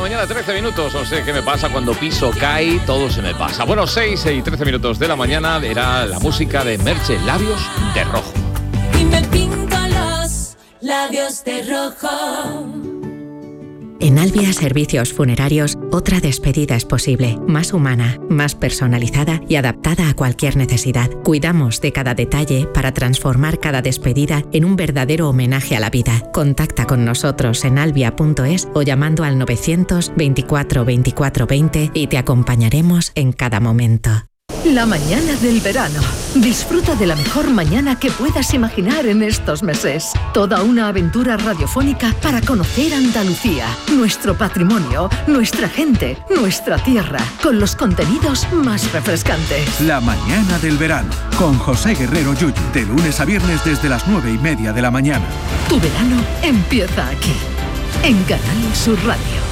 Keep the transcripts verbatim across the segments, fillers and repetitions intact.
mañana, trece minutos. No sé qué me pasa cuando piso cae, todo se me pasa. Bueno, seis y trece minutos de la mañana era la música de Merche, Labios de Rojo. Y me pinto los labios de rojo. En Albia Servicios Funerarios, otra despedida es posible, más humana, más personalizada y adaptada a cualquier necesidad. Cuidamos de cada detalle para transformar cada despedida en un verdadero homenaje a la vida. Contacta con nosotros en albia punto es o llamando al novecientos veinticuatro veinticuatro veinte y te acompañaremos en cada momento. La mañana del verano. Disfruta de la mejor mañana que puedas imaginar en estos meses. Toda una aventura radiofónica para conocer Andalucía, nuestro patrimonio, nuestra gente, nuestra tierra, con los contenidos más refrescantes. La mañana del verano, con José Guerrero Yuyu, de lunes a viernes desde las nueve y media de la mañana. Tu verano empieza aquí, en Canal Sur Radio.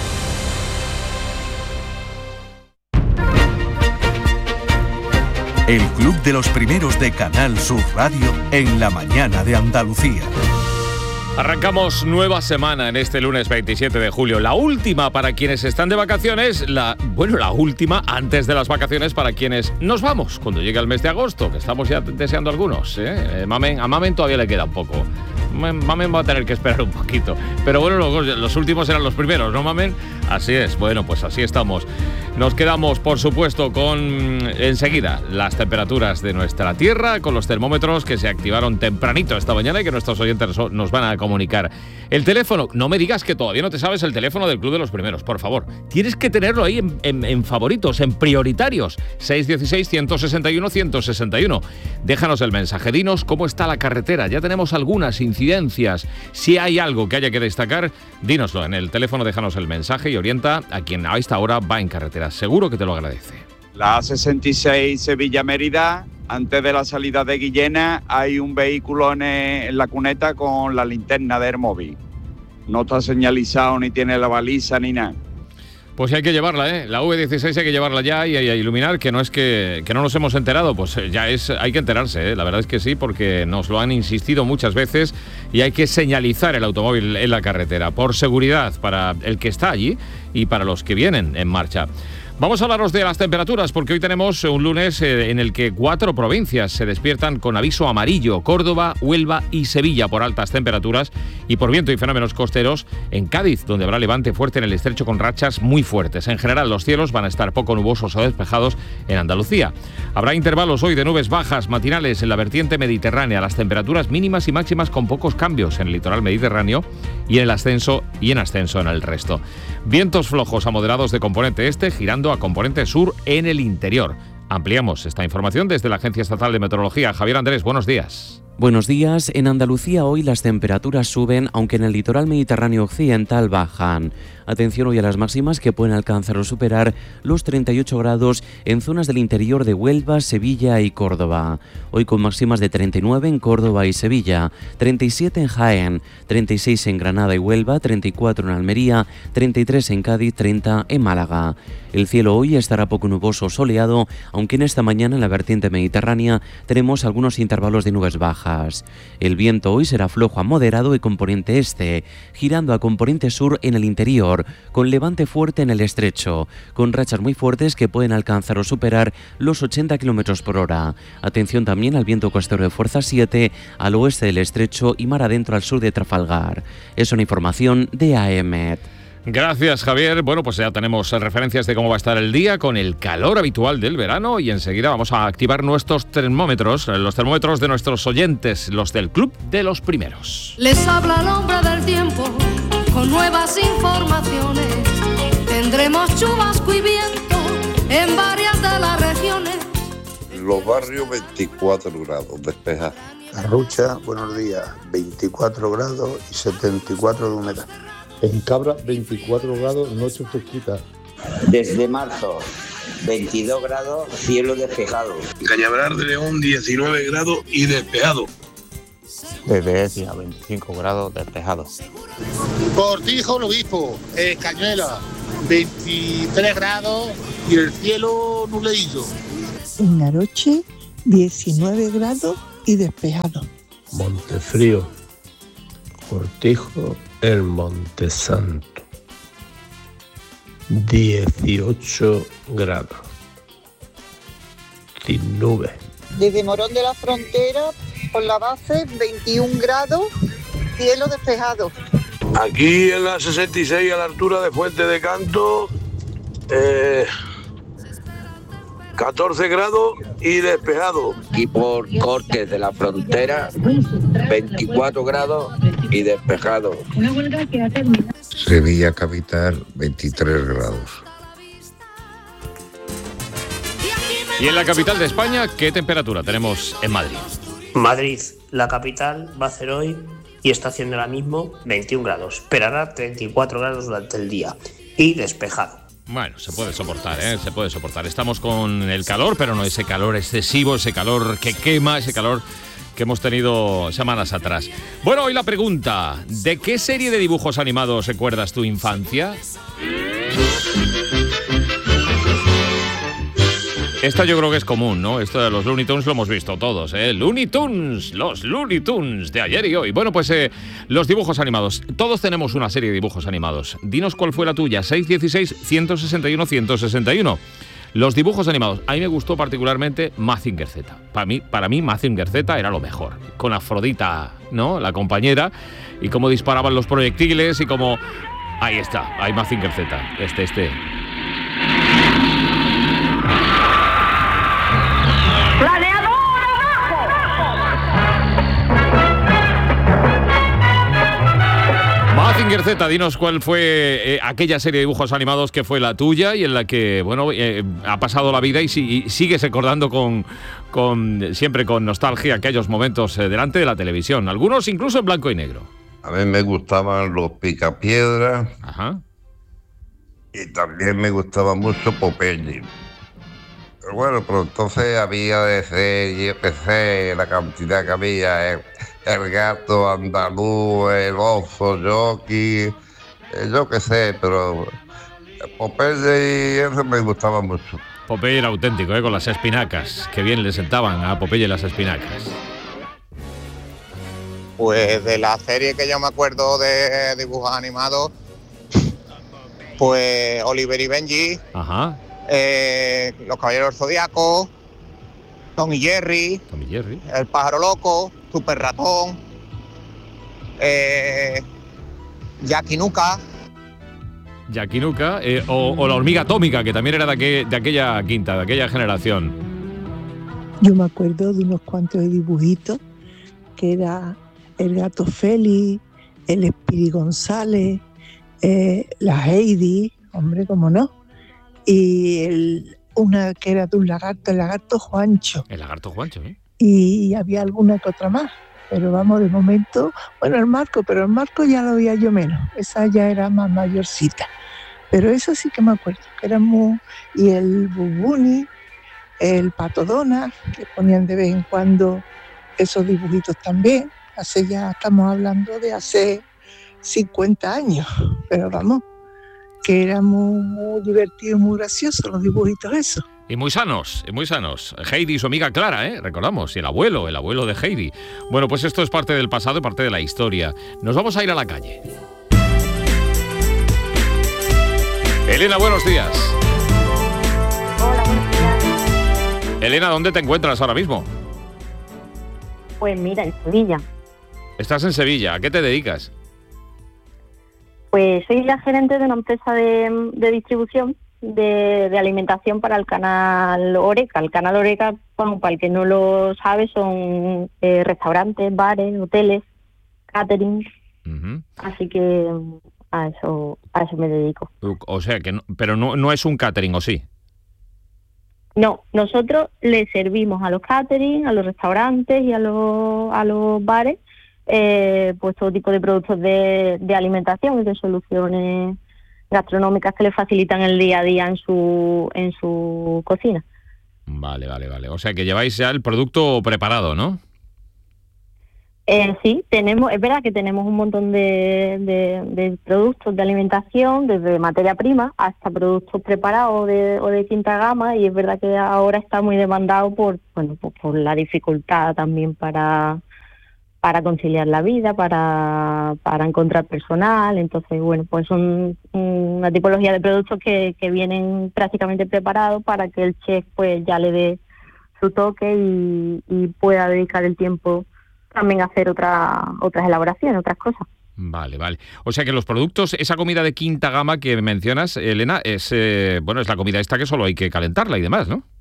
El Club de los Primeros de Canal Sur Radio en la mañana de Andalucía. Arrancamos nueva semana en este lunes veintisiete de julio. La última para quienes están de vacaciones, la bueno, la última antes de las vacaciones para quienes nos vamos cuando llegue el mes de agosto, que estamos ya deseando algunos. ¿eh? Mamen, a Mamen todavía le queda un poco. Mamen va a tener que esperar un poquito. Pero bueno, los, los últimos eran los primeros, ¿no, Mamen? Así es, bueno, pues así estamos. Nos quedamos, por supuesto, con enseguida las temperaturas de nuestra tierra, con los termómetros que se activaron tempranito esta mañana y que nuestros oyentes nos van a comunicar. El teléfono, no me digas que todavía no te sabes el teléfono del Club de los Primeros, por favor. Tienes que tenerlo ahí en, en, en favoritos, en prioritarios. seis uno seis, uno seis uno, uno seis uno. Déjanos el mensaje, dinos cómo está la carretera. Ya tenemos algunas incidencias. Si hay algo que haya que destacar, dínoslo en el teléfono, déjanos el mensaje y orienta a quien a esta hora va en carretera. Seguro que te lo agradece. La A sesenta y seis Sevilla-Mérida, antes de la salida de Guillena, hay un vehículo en, en la cuneta con la linterna del móvil. No está señalizado, ni tiene la baliza, ni nada. Pues hay que llevarla, ¿eh? La V dieciséis hay que llevarla ya y, y a iluminar, que no es que, que no nos hemos enterado, pues ya es, hay que enterarse, ¿eh? La verdad es que sí, porque nos lo han insistido muchas veces y hay que señalizar el automóvil en la carretera, por seguridad para el que está allí y para los que vienen en marcha. Vamos a hablaros de las temperaturas, porque hoy tenemos un lunes en el que cuatro provincias se despiertan con aviso amarillo: Córdoba, Huelva y Sevilla por altas temperaturas y por viento y fenómenos costeros. En Cádiz, donde habrá levante fuerte en el estrecho con rachas muy fuertes. En general, los cielos van a estar poco nubosos o despejados en Andalucía. Habrá intervalos hoy de nubes bajas matinales en la vertiente mediterránea. Las temperaturas mínimas y máximas con pocos cambios en el litoral mediterráneo y en el ascenso y en ascenso en el resto. Vientos flojos a moderados de componente este, girando a componente sur en el interior. Ampliamos esta información desde la Agencia Estatal de Meteorología. Javier Andrés, buenos días. Buenos días. En Andalucía hoy las temperaturas suben, aunque en el litoral mediterráneo occidental bajan. Atención hoy a las máximas, que pueden alcanzar o superar los treinta y ocho grados en zonas del interior de Huelva, Sevilla y Córdoba. Hoy con máximas de treinta y nueve en Córdoba y Sevilla, treinta y siete en Jaén, treinta y seis en Granada y Huelva, treinta y cuatro en Almería, treinta y tres en Cádiz, treinta en Málaga. El cielo hoy estará poco nuboso o soleado, aunque en esta mañana en la vertiente mediterránea tenemos algunos intervalos de nubes bajas. El viento hoy será flojo a moderado y componente este, girando a componente sur en el interior, con levante fuerte en el estrecho, con rachas muy fuertes que pueden alcanzar o superar los ochenta kilómetros por hora. Atención también al viento costero de fuerza siete al oeste del estrecho y mar adentro al sur de Trafalgar. Es una información de AEMET. Gracias, Javier. Bueno, pues ya tenemos referencias de cómo va a estar el día con el calor habitual del verano y enseguida vamos a activar nuestros termómetros, los termómetros de nuestros oyentes, los del Club de los Primeros. Les habla el hombre del tiempo con nuevas informaciones. Tendremos chubasco y viento en varias de las regiones. Los barrios veinticuatro grados, despejados. Arrucha, buenos días, veinticuatro grados y setenta y cuatro de humedad. En Cabra, veinticuatro grados, noche fresquita. Desde marzo, veintidós grados, cielo despejado. En Cañaveral de León, diecinueve grados y despejado. Desde Ecija, veinticinco grados, despejado. Cortijo, el Obispo, eh, Cañuela, veintitrés grados y el cielo nubladillo. En Aroche, diecinueve grados y despejado. Montefrío, Cortijo, el Montesanto. dieciocho grados. Sin nubes. Desde Morón de la Frontera, por la base, veintiún grados, cielo despejado. Aquí en la sesenta y seis, a la altura de Fuente de Canto, eh, catorce grados y despejado. Y por Cortes de la Frontera, veinticuatro grados y despejado. Sevilla capital, veintitrés grados. Y en la capital de España, ¿qué temperatura tenemos en Madrid? Madrid, la capital, va a hacer hoy, y está haciendo ahora mismo, veintiún grados. Pero hará treinta y cuatro grados durante el día y despejado. Bueno, se puede soportar, ¿eh? Se puede soportar. Estamos con el calor, pero no ese calor excesivo, ese calor que quema, ese calor que hemos tenido semanas atrás. Bueno, hoy la pregunta, ¿de qué serie de dibujos animados recuerdas tu infancia? Esta yo creo que es común, ¿no? Esto de los Looney Tunes lo hemos visto todos, ¿eh? Looney Tunes, los Looney Tunes de ayer y hoy. Bueno, pues eh, los dibujos animados. Todos tenemos una serie de dibujos animados. Dinos cuál fue la tuya. seis uno seis, uno seis uno, uno seis uno. Los dibujos animados. A mí me gustó particularmente Mazinger Z. Para mí, para mí Mazinger Z era lo mejor. Con Afrodita, ¿no? La compañera. Y cómo disparaban los proyectiles y cómo... Ahí está, ahí Mazinger Z. Este, este... Mazinger Z, dinos cuál fue eh, aquella serie de dibujos animados que fue la tuya y en la que, bueno, eh, ha pasado la vida y, si, y sigues recordando con, con siempre con nostalgia aquellos momentos eh, delante de la televisión, algunos incluso en blanco y negro. A mí me gustaban los Picapiedras. Ajá. Y también me gustaba mucho Popeye. Pero bueno, pero entonces había de ser, yo qué sé, la cantidad que había, el, el gato andaluz, el oso, Yoki, eh, yo qué sé, pero Popeye y eso me gustaba mucho. Popeye era auténtico, ¿eh? Con las espinacas, que bien le sentaban a Popeye las espinacas. Pues de la serie que yo me acuerdo de dibujos animados, pues Oliver y Benji. Ajá. Eh, los Caballeros Zodíacos, Tom y Jerry, Tom y Jerry, El Pájaro Loco, Super Ratón, eh, Jackie Nuka. Jackie Nuka, eh, o, o La Hormiga Atómica, que también era de, aquel, de aquella quinta, de aquella generación. Yo me acuerdo de unos cuantos dibujitos, que era el Gato Félix, el Espiri González, eh, la Heidi, hombre, cómo no. Y el, una que era de un lagarto, el lagarto Juancho. El lagarto Juancho, ¿eh? Y había alguna que otra más. Pero vamos, de momento, bueno, el Marco, pero el Marco ya lo veía yo menos. Esa ya era más mayorcita. Pero eso sí que me acuerdo, que era muy... Y el Bubuni, el Pato Donald, que ponían de vez en cuando esos dibujitos también. Hace ya, estamos hablando de hace cincuenta años. Pero vamos, que era muy, muy divertido, muy gracioso los dibujitos esos. Y muy sanos, y muy sanos. Heidi y su amiga Clara, ¿eh? Recordamos, y el abuelo, el abuelo de Heidi. Bueno, pues esto es parte del pasado y parte de la historia. Nos vamos a ir a la calle. Elena, buenos días. Hola, buenos días. Elena, ¿dónde te encuentras ahora mismo? Pues mira, en Sevilla. Estás en Sevilla, ¿a qué te dedicas? Pues soy la gerente de una empresa de, de distribución de, de alimentación para el canal Oreca. El canal Oreca, bueno, para el que no lo sabe, son eh, restaurantes, bares, hoteles, catering. Uh-huh. Así que a eso a eso me dedico. O sea, que no, pero no, no es un catering, ¿o sí? No, nosotros le servimos a los catering, a los restaurantes y a los, a los bares Eh, pues todo tipo de productos de, de alimentación y de soluciones gastronómicas que le facilitan el día a día en su en su cocina. Vale, vale, vale. O sea que lleváis ya el producto preparado, ¿no? Eh, sí, tenemos, es verdad que tenemos un montón de, de, de productos de alimentación, desde materia prima hasta productos preparados de, o de quinta gama, y es verdad que ahora está muy demandado por, bueno, pues por la dificultad también para para conciliar la vida, para, para encontrar personal. Entonces, bueno, pues son mm, una tipología de productos que, que vienen prácticamente preparados para que el chef pues ya le dé su toque y, y pueda dedicar el tiempo también a hacer otra, otras elaboraciones, otras cosas. Vale, vale. O sea que los productos, esa comida de quinta gama que mencionas, Elena, es eh, bueno, es la comida esta que solo hay que calentarla y demás, ¿no?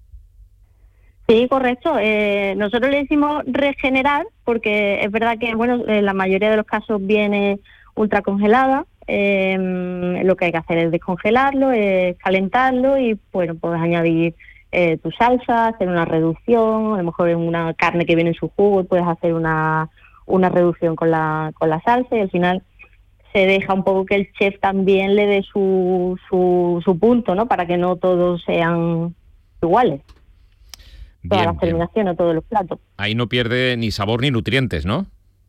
Sí, correcto. Eh, nosotros le decimos regenerar porque es verdad que, bueno, en la mayoría de los casos viene ultra congelada. Eh, lo que hay que hacer es descongelarlo, es calentarlo y, bueno, puedes añadir eh, tu salsa, hacer una reducción, a lo mejor en una carne que viene en su jugo puedes hacer una una reducción con la con la salsa y al final se deja un poco que el chef también le dé su, su, su punto, ¿no? Para que no todos sean iguales. Bien, todas las bien. terminaciones, todos los platos. Ahí no pierde ni sabor ni nutrientes, ¿no?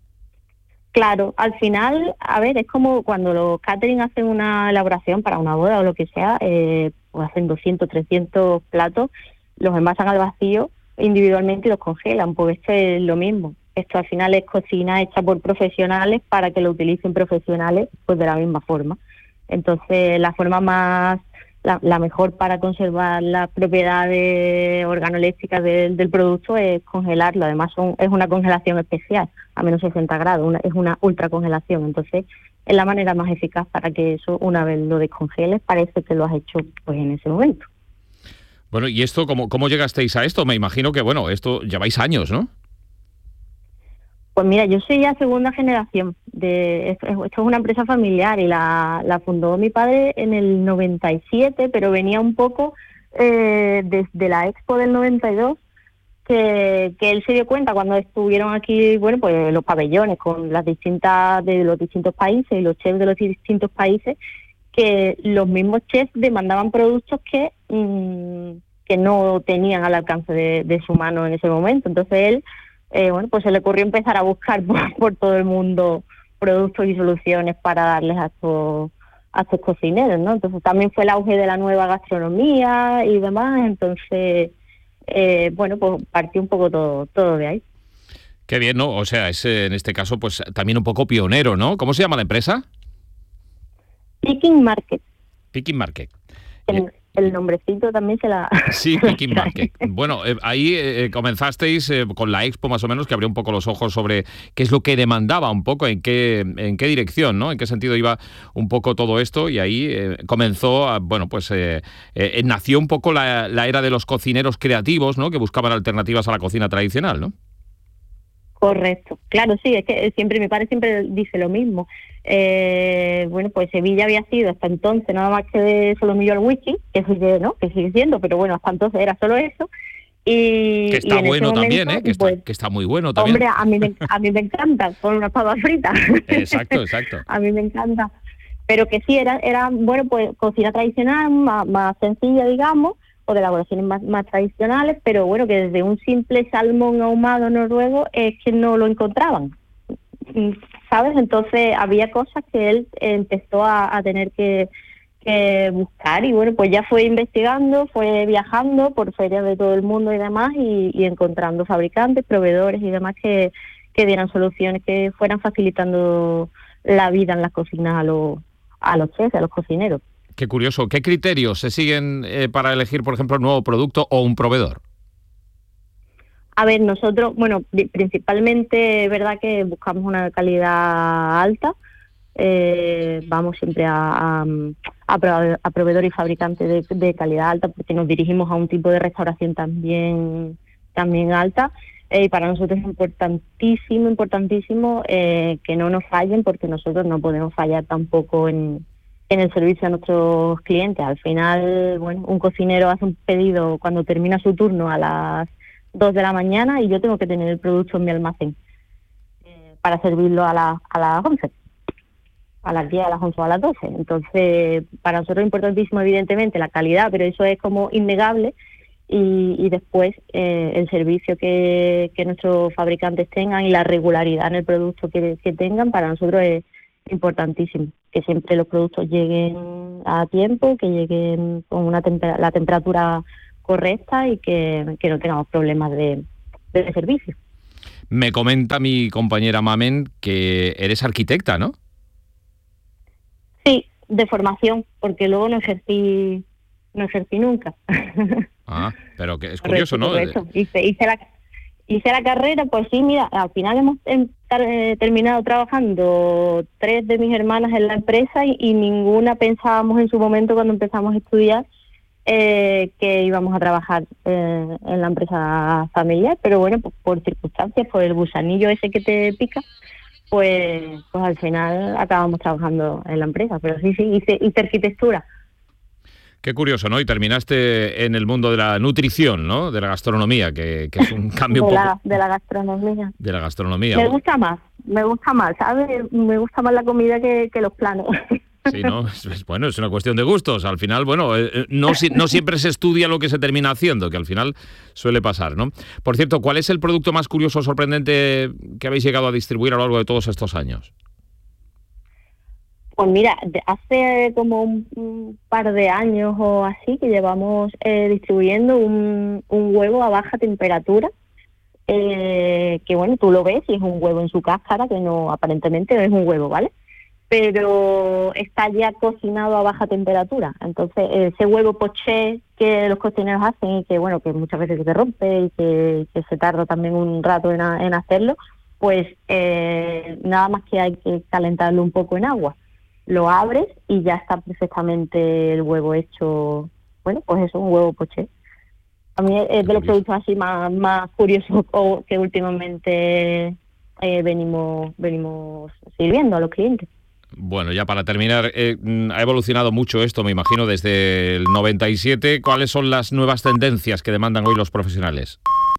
Claro, al final, a ver, es como cuando los catering hacen una elaboración para una boda o lo que sea, eh, pues hacen doscientos, trescientos platos, los envasan al vacío individualmente y los congelan, pues esto es lo mismo. Esto al final es cocina hecha por profesionales para que lo utilicen profesionales pues de la misma forma. Entonces, la forma más, la, la mejor para conservar las propiedades organolépticas del, del producto es congelarlo. Además, son, es una congelación especial, a menos sesenta grados, una, es una ultracongelación. Entonces, es la manera más eficaz para que eso, una vez lo descongeles, parece que lo has hecho pues en ese momento. Bueno, ¿y esto cómo, cómo llegasteis a esto? Me imagino que, bueno, esto lleváis años, ¿no? Pues mira, yo soy ya segunda generación. de Esto, esto es una empresa familiar y la, la fundó mi padre en el noventa y siete, pero venía un poco eh, desde la Expo del noventa y dos, que, que él se dio cuenta cuando estuvieron aquí, bueno, pues los pabellones con las distintas de los distintos países y los chefs de los distintos países, que los mismos chefs demandaban productos que, mmm, que no tenían al alcance de, de su mano en ese momento. Entonces él Eh, bueno, pues se le ocurrió empezar a buscar por, por todo el mundo productos y soluciones para darles a estos, a estos cocineros, ¿no? Entonces también fue el auge de la nueva gastronomía y demás, entonces, eh, bueno, pues partió un poco todo, todo de ahí. Qué bien, ¿no? O sea, es en este caso pues también un poco pionero, ¿no? ¿Cómo se llama la empresa? Picking Market. Picking Market. El, el nombrecito también se la... Sí, Picking Market. Bueno, eh, ahí eh, comenzasteis eh, con la Expo más o menos, que abrió un poco los ojos sobre qué es lo que demandaba un poco, en qué en qué dirección, ¿no? En qué sentido iba un poco todo esto y ahí eh, comenzó, a, bueno, pues eh, eh, nació un poco la, la era de los cocineros creativos, ¿no? Que buscaban alternativas a la cocina tradicional, ¿no? Correcto, claro, sí, es que siempre mi padre siempre dice lo mismo. Eh, bueno, pues Sevilla había sido hasta entonces nada más que de solomillo al whisky, que sigue, ¿no? Que sigue siendo, pero bueno, hasta entonces era solo eso. Y, que está y en bueno ese también, momento, ¿eh? Que está, pues, que está muy bueno también. hombre, a mí me, a mí me encanta, con una pava frita. Exacto, exacto. A mí me encanta. Pero que sí, era, era bueno, pues cocina tradicional, más, más sencilla, digamos, o de elaboraciones más, más tradicionales, pero bueno, que desde un simple salmón ahumado noruego es que no lo encontraban, ¿sabes? Entonces había cosas que él empezó a, a tener que, que buscar y bueno, pues ya fue investigando, fue viajando por ferias de todo el mundo y demás y, y encontrando fabricantes, proveedores y demás que, que dieran soluciones que fueran facilitando la vida en las cocinas a los, a los chefs, a los cocineros. Qué curioso. ¿Qué criterios se siguen eh, para elegir, por ejemplo, un nuevo producto o un proveedor? A ver, nosotros, bueno, principalmente es verdad que buscamos una calidad alta. Eh, vamos siempre a, a, a proveedores y fabricantes de, de calidad alta porque nos dirigimos a un tipo de restauración también, también alta. Eh, y para nosotros es importantísimo, importantísimo eh, que no nos fallen porque nosotros no podemos fallar tampoco en... en el servicio a nuestros clientes. Al final, bueno, un cocinero hace un pedido cuando termina su turno a las dos de la mañana y yo tengo que tener el producto en mi almacén eh, para servirlo a, la, a las once, a las diez, a las once o a las doce. Entonces, para nosotros es importantísimo, evidentemente, la calidad, pero eso es como innegable y, y después eh, el servicio que, que nuestros fabricantes tengan y la regularidad en el producto que, que tengan, para nosotros es importantísimo, que siempre los productos lleguen a tiempo, que lleguen con una temper- la temperatura correcta y que, que no tengamos problemas de, de servicio. Me comenta mi compañera Mamen que eres arquitecta, ¿no? Sí, de formación, porque luego no ejercí, no ejercí nunca. Ah, pero que es curioso, ¿no? Correcto. Hice, hice, la, hice la carrera, pues sí, mira, al final hemos eh, terminado trabajando tres de mis hermanas en la empresa y, y ninguna pensábamos en su momento cuando empezamos a estudiar eh, que íbamos a trabajar eh, en la empresa familiar, pero bueno, pues, por circunstancias, por el gusanillo ese que te pica, pues, pues al final acabamos trabajando en la empresa, pero sí, sí, hice, hice arquitectura. Qué curioso, ¿no? Y terminaste en el mundo de la nutrición, ¿no? De la gastronomía, que, que es un cambio de un poco... La, de la gastronomía. De la gastronomía. Me gusta más, me gusta más, ¿sabes? Me gusta más la comida que, que los planos. Sí, ¿no? Es, es, bueno, es una cuestión de gustos. Al final, bueno, eh, no, si, no siempre se estudia lo que se termina haciendo, que al final suele pasar, ¿no? Por cierto, ¿cuál es el producto más curioso o sorprendente que habéis llegado a distribuir a lo largo de todos estos años? Pues mira, hace como un, un par de años o así que llevamos eh, distribuyendo un, un huevo a baja temperatura, eh, que bueno, tú lo ves y es un huevo en su cáscara, que no, aparentemente no es un huevo, ¿vale? Pero está ya cocinado a baja temperatura. Entonces, ese huevo poché que los cocineros hacen y que, bueno, que muchas veces se rompe y que, que se tarda también un rato en, a, en hacerlo, pues eh, nada más que hay que calentarlo un poco en agua. Lo abres y ya está perfectamente el huevo hecho, bueno, pues eso, un huevo poché. A mí es de los productos así más, más curiosos que últimamente eh, venimos, venimos sirviendo a los clientes. Bueno, ya para terminar, eh, ha evolucionado mucho esto, me imagino, desde el noventa y siete. ¿Cuáles son las nuevas tendencias que demandan hoy los profesionales?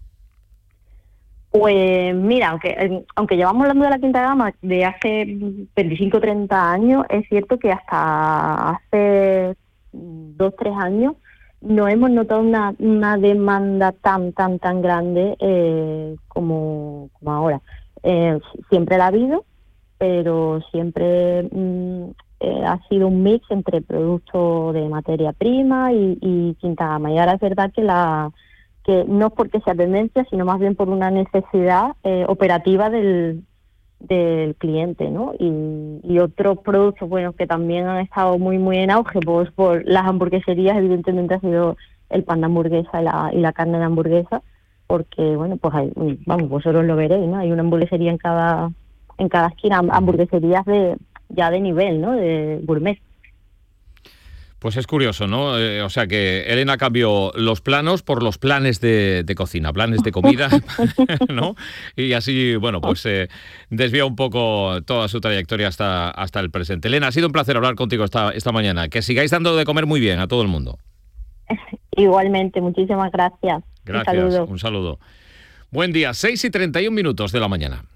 Pues mira, aunque aunque llevamos hablando de la quinta gama de hace veinticinco o treinta años, es cierto que hasta hace dos o tres años no hemos notado una, una demanda tan, tan, tan grande eh, como, como ahora. Eh, siempre la ha habido, pero siempre mm, eh, ha sido un mix entre productos de materia prima y, y quinta gama. Y ahora es verdad que la que no es porque sea tendencia, sino más bien por una necesidad eh, operativa del, del cliente, ¿no? Y, y otros productos, bueno, que también han estado muy muy en auge, pues por las hamburgueserías, evidentemente ha sido el pan de hamburguesa y la, y la carne de hamburguesa, porque, bueno, pues hay, vamos, vosotros lo veréis, ¿no? Hay una hamburguesería en cada en cada esquina, hamburgueserías de ya de nivel, ¿no? De gourmet. Pues es curioso, ¿no? Eh, o sea que Elena cambió los planos por los planes de, de cocina, planes de comida, ¿no? Y así, bueno, pues eh, desvía un poco toda su trayectoria hasta, hasta el presente. Elena, ha sido un placer hablar contigo esta, esta mañana. Que sigáis dando de comer muy bien a todo el mundo. Igualmente, muchísimas gracias. Gracias, un saludo. Un saludo. Buen día, seis y treinta y un minutos de la mañana.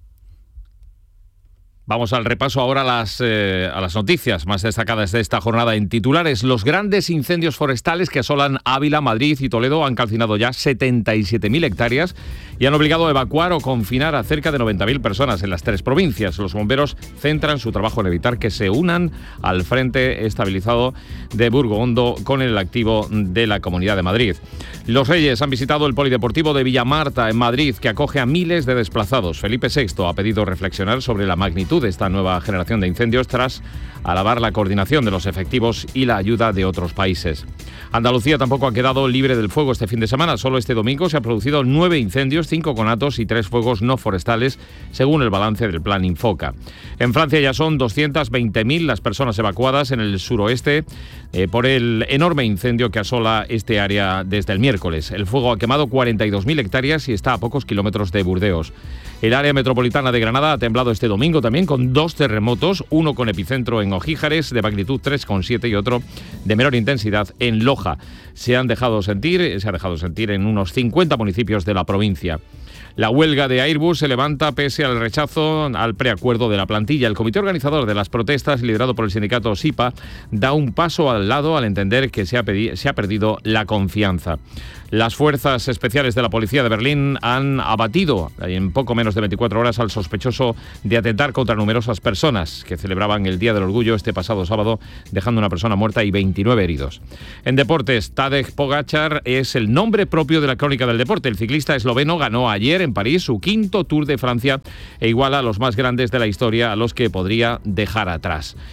Vamos al repaso ahora a las, eh, a las noticias más destacadas de esta jornada en titulares. Los grandes incendios forestales que asolan Ávila, Madrid y Toledo han calcinado ya setenta y siete mil hectáreas y han obligado a evacuar o confinar a cerca de noventa mil personas en las tres provincias. Los bomberos centran su trabajo en evitar que se unan al frente estabilizado de Burgondo con el activo de la Comunidad de Madrid. Los Reyes han visitado el Polideportivo de Villamarta en Madrid, que acoge a miles de desplazados. Felipe sexto ha pedido reflexionar sobre la magnitud de esta nueva generación de incendios tras alabar la coordinación de los efectivos y la ayuda de otros países. Andalucía tampoco ha quedado libre del fuego este fin de semana. Solo este domingo se han producido nueve incendios, cinco conatos y tres fuegos no forestales, según el balance del Plan Infoca. En Francia ya son doscientas veinte mil las personas evacuadas en el suroeste eh, por el enorme incendio que asola este área desde el miércoles. El fuego ha quemado cuarenta y dos mil hectáreas y está a pocos kilómetros de Burdeos. El área metropolitana de Granada ha temblado este domingo también con dos terremotos, uno con epicentro en Ojíjares de magnitud tres coma siete y otro de menor intensidad en Loja. Se han dejado sentir, se ha dejado sentir en unos cincuenta municipios de la provincia. La huelga de Airbus se levanta pese al rechazo al preacuerdo de la plantilla. El comité organizador de las protestas, liderado por el sindicato SIPA, da un paso al lado al entender que se ha, pedi- se ha perdido la confianza. Las fuerzas especiales de la policía de Berlín han abatido en poco menos de veinticuatro horas al sospechoso de atentar contra numerosas personas que celebraban el Día del Orgullo este pasado sábado, dejando una persona muerta y veintinueve heridos. En deportes, Tadej Pogačar es el nombre propio de la crónica del deporte. El ciclista esloveno ganó ayer en París su quinto Tour de Francia e iguala a los más grandes de la historia, a los que podría dejar atrás.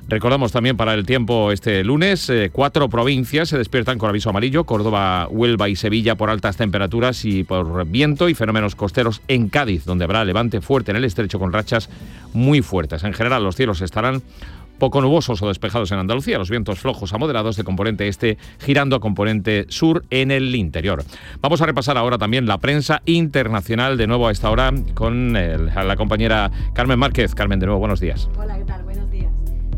Recordamos también para el tiempo este lunes, eh, cuatro provincias se despiertan con aviso amarillo: Córdoba, Huelva y Sevilla por altas temperaturas y por viento y fenómenos costeros en Cádiz, donde habrá levante fuerte en el estrecho con rachas muy fuertes. En general, los cielos estarán poco nubosos o despejados en Andalucía, los vientos flojos a moderados de componente este girando a componente sur en el interior. Vamos a repasar ahora también la prensa internacional de nuevo a esta hora con el, la compañera Carmen Márquez. Carmen, de nuevo, buenos días. Hola, ¿qué tal? Buenos días.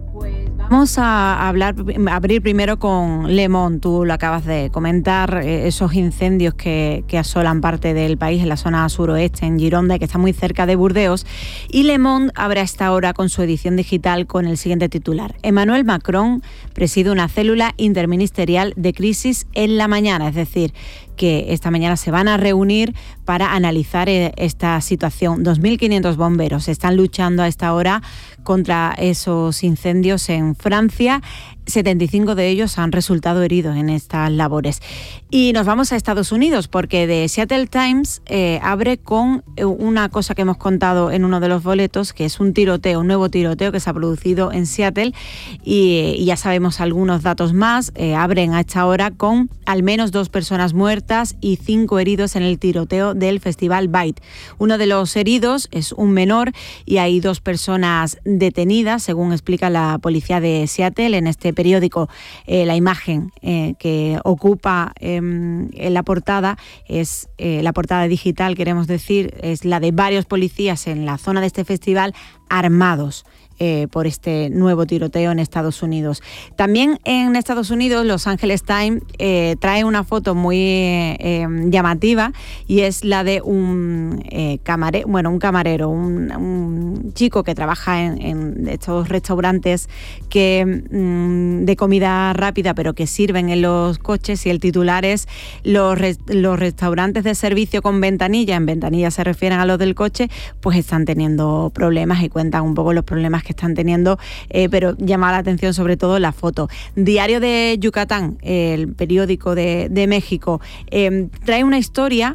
Vamos a hablar, a abrir primero con Le Monde. Tú lo acabas de comentar, eh, esos incendios que, que asolan parte del país en la zona suroeste, en Gironda, que está muy cerca de Burdeos. Y Le Monde abre a esta hora con su edición digital con el siguiente titular: Emmanuel Macron preside una célula interministerial de crisis en la mañana, es decir, que esta mañana se van a reunir para analizar esta situación. dos mil quinientos bomberos están luchando a esta hora contra esos incendios en Francia. setenta y cinco de ellos han resultado heridos en estas labores. Y nos vamos a Estados Unidos, porque The Seattle Times eh, abre con una cosa que hemos contado en uno de los boletos, que es un tiroteo, un nuevo tiroteo que se ha producido en Seattle, y, y ya sabemos algunos datos más. Eh, abren a esta hora con al menos dos personas muertas y cinco heridos en el tiroteo del Festival Byte. Uno de los heridos es un menor y hay dos personas detenidas, según explica la policía de Seattle en este periódico. Eh, la imagen eh, que ocupa eh, en la portada es eh, la portada digital, queremos decir, es la de varios policías en la zona de este festival armados Eh, por este nuevo tiroteo en Estados Unidos. También en Estados Unidos, Los Angeles Times eh, trae una foto muy eh, llamativa, y es la de un eh, camarero, bueno, un camarero, un, un chico que trabaja en, en estos restaurantes que mm, de comida rápida, pero que sirven en los coches, y el titular es los, re, los restaurantes de servicio con ventanilla, en ventanilla se refieren a los del coche, pues están teniendo problemas, y cuentan un poco los problemas que que están teniendo, eh, pero llama la atención sobre todo la foto. Diario de Yucatán, el periódico de, de México, eh, trae una historia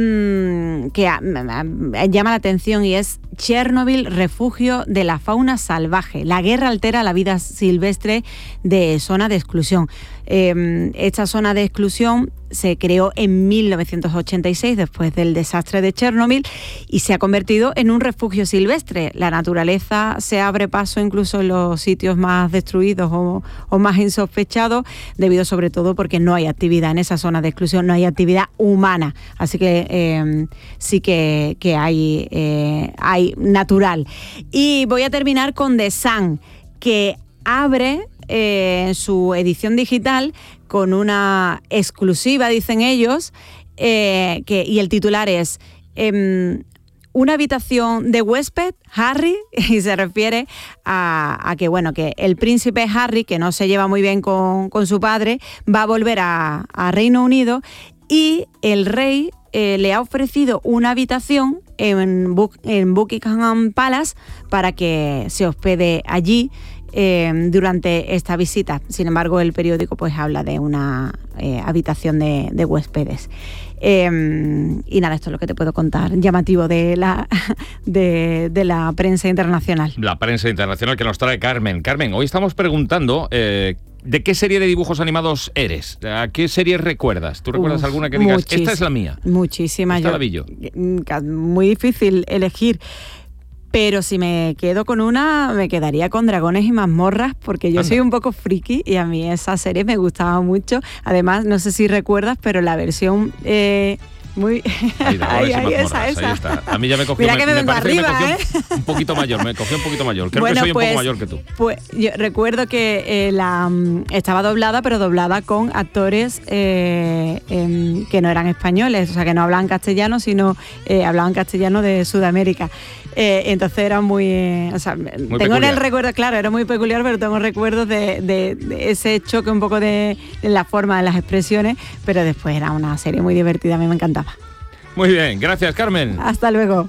mmm, que a, a, a, llama la atención, y es Chernobyl, refugio de la fauna salvaje. La guerra altera la vida silvestre de zona de exclusión. Eh, esta zona de exclusión se creó en mil novecientos ochenta y seis, después del desastre de Chernobyl, y se ha convertido en un refugio silvestre. La naturaleza se abre paso incluso en los sitios más destruidos o, o más insospechados, debido sobre todo porque no hay actividad en esa zona de exclusión, no hay actividad humana. Así que eh, sí que, que hay, eh, hay natural. Y voy a terminar con The Sun, que abre eh, en su edición digital con una exclusiva, dicen ellos, eh, que, y el titular es eh, una habitación de huésped, Harry, y se refiere a, a que, bueno, que el príncipe Harry, que no se lleva muy bien con, con su padre, va a volver a, a Reino Unido, y el rey eh, le ha ofrecido una habitación en, Buck, en Buckingham Palace para que se hospede allí Eh, durante esta visita. Sin embargo, el periódico pues habla de una eh, habitación de, de huéspedes. Eh, y nada, esto es lo que te puedo contar, llamativo de la, de, de la prensa internacional. La prensa internacional que nos trae Carmen. Carmen, hoy estamos preguntando eh, ¿de qué serie de dibujos animados eres? ¿A qué serie recuerdas? ¿Tú recuerdas Uf, alguna que digas, esta es la mía? Muchísimas. Esta la vi yo. Muy difícil elegir. Pero si me quedo con una, me quedaría con Dragones y Mazmorras, porque yo Anda. soy un poco friki y a mí esa serie me gustaba mucho. Además, no sé si recuerdas, pero la versión eh, muy... Ahí, ahí, ahí, esa, esa. Ahí está. A mí ya me cogió, Mira me, que me, me vengo arriba, que me ¿eh? un, un poquito mayor, me cogió un poquito mayor. Creo bueno, que soy pues, un poco mayor que tú. Pues yo recuerdo que eh, la um, estaba doblada, pero doblada con actores eh, eh, que no eran españoles, o sea, que no hablaban castellano, sino eh, hablaban castellano de Sudamérica. Eh, entonces era muy, eh, o sea, muy tengo peculiar. En el recuerdo, claro, era muy peculiar, pero tengo recuerdos de, de, de ese choque un poco de, de la forma de las expresiones, pero después era una serie muy divertida, a mí me encantaba. Muy bien, gracias, Carmen. Hasta luego.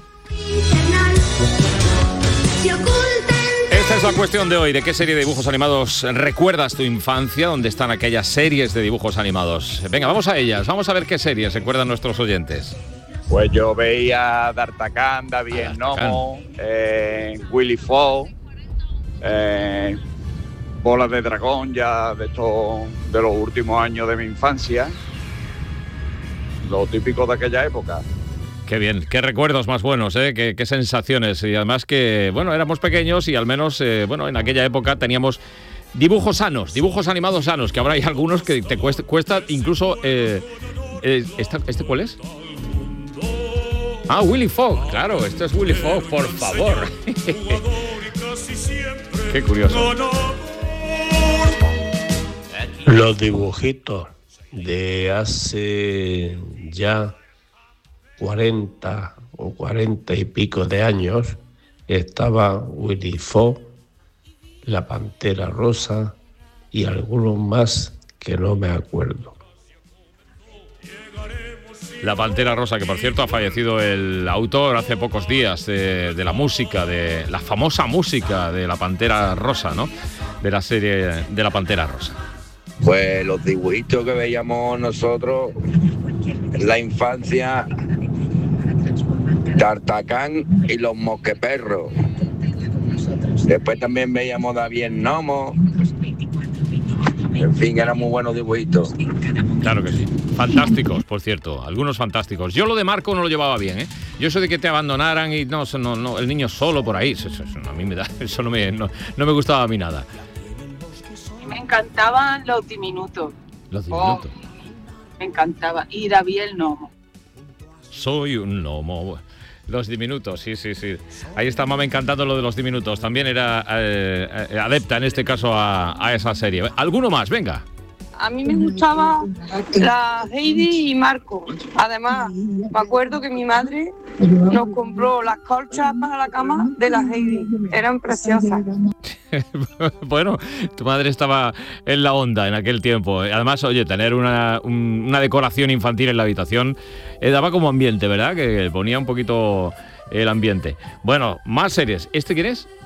Esta es la cuestión de hoy. ¿De qué serie de dibujos animados recuerdas tu infancia? ¿Dónde están aquellas series de dibujos animados? Venga, vamos a ellas, vamos a ver qué series recuerdan nuestros oyentes. Pues yo veía D'Artagnan, David el Gnomo, eh, Willy Fogg, eh, Bola de Dragón, ya de estos, de los últimos años de mi infancia. Lo típico de aquella época. Qué bien, qué recuerdos más buenos, ¿eh? qué, qué sensaciones. Y además que, bueno, éramos pequeños y al menos, eh, bueno, en aquella época teníamos dibujos sanos, dibujos animados sanos, que ahora hay algunos que te cuesta, cuesta incluso... Eh, eh, ¿esta, ¿Este cuál es? Ah, Willy Fogg, claro, esto es Willy Fogg, por favor. Qué curioso. Los dibujitos de hace ya cuarenta o cuarenta y pico de años, estaba Willy Fogg, la Pantera Rosa y algunos más que no me acuerdo. La Pantera Rosa, que por cierto ha fallecido el autor hace pocos días de, de la música, de la famosa música de la Pantera Rosa, ¿no? De la serie de la Pantera Rosa. Pues los dibujitos que veíamos nosotros en la infancia, Tartacán y los Mosqueperros. Después también veíamos David el Gnomo. En fin, eran muy buenos dibujitos. Claro que sí. Fantásticos, por cierto. Algunos fantásticos. Yo lo de Marco no lo llevaba bien, ¿eh? Yo eso de que te abandonaran y no, no, no el niño solo por ahí, eso, eso, eso, a mí me da, eso no me, no, no me gustaba a mí nada. Me encantaban los diminutos. Los diminutos. Oh, me encantaba. Y David el Gnomo. Soy un gnomo. Los diminutos, sí, sí, sí. Ahí está Mame encantando lo de los diminutos. También era eh, adepta en este caso a, a esa serie. ¿Alguno más? Venga. A mí me gustaba la Heidi y Marco. Además, me acuerdo que mi madre nos compró las colchas para la cama de la Heidi. Eran preciosas. Bueno, tu madre estaba en la onda en aquel tiempo. Además, oye, tener una, un, una decoración infantil en la habitación eh, daba como ambiente, ¿verdad? Que ponía un poquito el ambiente. Bueno, más series. ¿Este quién es?